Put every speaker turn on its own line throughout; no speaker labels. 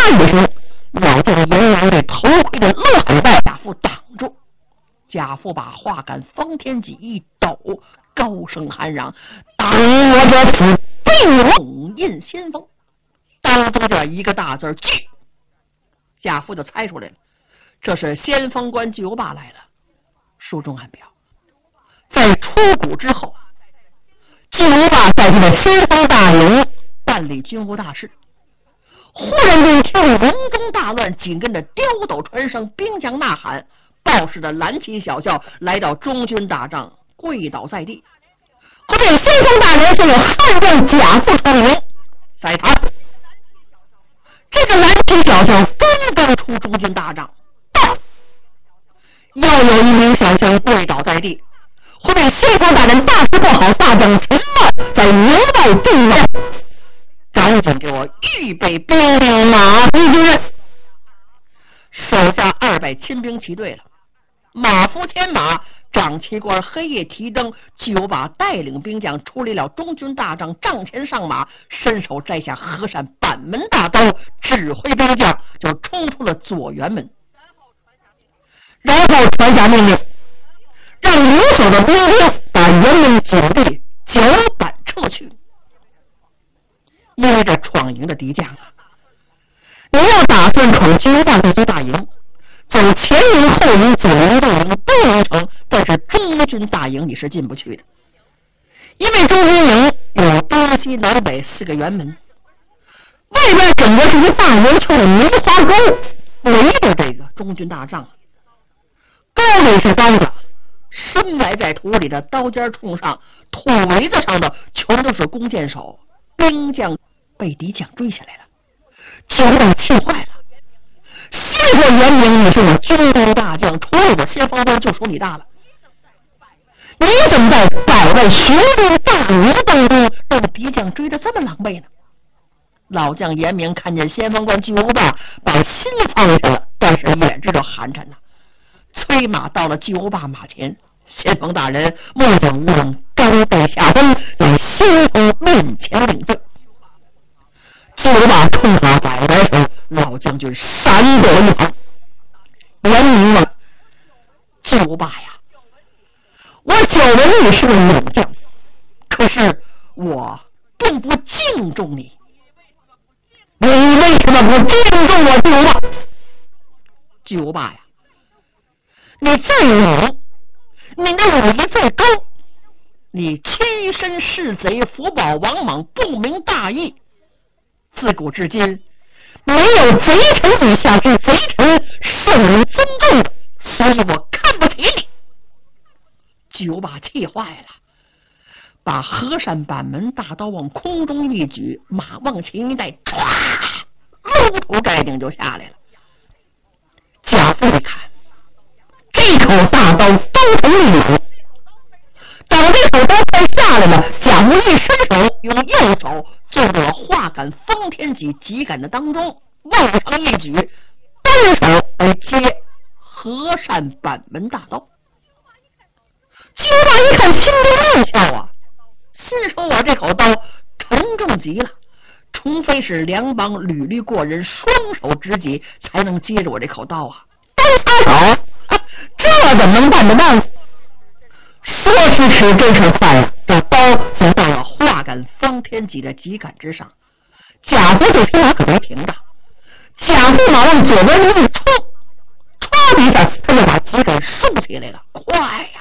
一声，老将严阳这头盔的落海把贾父挡住。贾父把画杆方天戟一抖，高声喊嚷：“当我这此并统印先锋！”当中这一个大字巨，贾父就猜出来了，这是先锋官巨无霸来了。书中暗表，在出谷之后，巨无霸在这个先锋大营办理军务大事，忽然间听营中大乱，紧跟着刁斗传声，兵将呐喊，报事的蓝旗小校来到中军大帐，跪倒在地。后这先锋大人就有汉将贾父出名，在他这个蓝旗小校刚刚出中军大帐，又有一名小将跪倒在地。后面先锋大人大事不好，大将陈茂在营外定位，赶紧给我预备兵令马夫军，手下200亲兵齐队了。马夫牵马，掌旗官黑夜提灯，巨无霸带领兵将出离了中军大帐，帐前上马，伸手摘下河山板门大刀，指挥兵将就冲出了左辕门，然后传下命令，让留守的兵丁把辕门紧闭，脚板撤去。因为这闯营的敌将啊，你要打算闯巨无霸这座大营，走前营后营左营右营都能成，但是中军大营你是进不去的，因为中军营有东西南北4个辕门，外边整个是一大圆圈的梅花沟围着这个中军大帐，沟里是高的，深埋在土里的刀尖冲上，土围子上的全都是弓箭手，兵将被敌将追下来了，巨无霸气坏了。谢过严明，你是我军中大将，除了我先锋官就属你大了，你怎么在百万雄兵大营当中让敌将追得这么狼狈呢？老将严明看见先锋官巨无霸，把心放下了，但是也知道寒碜呐，催马到了巨无霸马前。先锋大人目瞪无冷，刚带下风，在先锋面前领罪。巨无霸冲他摆摆手，老将军闪躲一旁。严明问：“巨无霸呀，我久闻你是个勇将，可是我并不敬重你，你为什么不敬重我巨无霸？”巨无霸呀，你再勇，你那武艺再高，你屈身弑贼，福保王莽，不明大义，自古至今没有贼臣以下之贼臣受人尊重的，所以我看不起你。巨无霸气坏了，把河山板门大刀往空中一举，马往前一带，唰，露头盖顶就下来了。贾父一看，这口大刀刀头一扭，等这口刀快下来了，贾父一伸手，用右手就着画杆方天戟戟杆的当中，往上一举，单手来接河山板门大刀。巨无霸一看心中一跳啊，心说我这口刀沉重极了，除非是梁邦屡屡过人，双手执戟才能接着我这口刀啊，刀插手，这怎么能办得到呢？说时迟，真是快了，这刀就到了画杆方天戟的戟杆之上。贾父这匹马可没停着，贾父马往左边一冲，唰一下他就把戟杆竖起来了，快呀！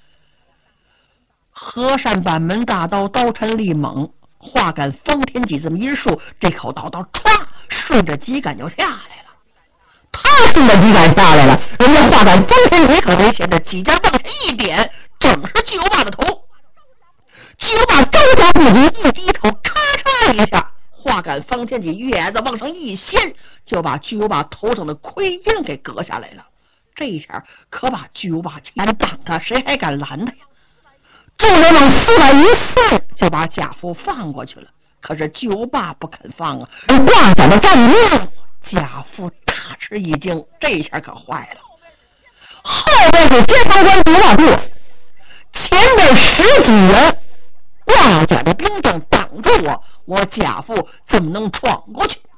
河山板门大刀刀沉力猛，画杆方天戟这么一竖，这口刀唰顺着戟杆就下来了。他顺着戟杆下来了，人家画杆方天戟可危险的，戟尖往前一点，整是巨无霸的头。巨无霸刚加不及，一低头，咔嚓一下，画杆方天戟月牙子往上一掀，就把巨无霸头上的盔缨给割下来了。这一下可把巨无霸敢挡他，谁还敢拦他呀？众人往四外一散，就把贾父放过去了。可是巨无霸不肯放啊，挂在了战面。贾父大吃一惊，这下可坏了。后边是接方官不挂住，前面10几人挂甲的兵将挡住我，我贾父怎么能闯过去？